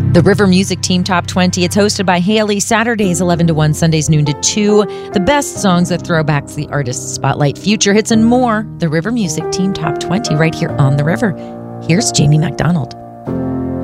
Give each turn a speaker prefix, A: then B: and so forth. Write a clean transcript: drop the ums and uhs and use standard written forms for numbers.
A: The River Music Team Top 20. It's hosted by Haley. Saturdays 11 to 1, Sundays noon to 2. The best songs, the throwbacks, the artist spotlight, future hits, and more. The River Music Team Top 20 right here on The River. Here's Jamie McDonald.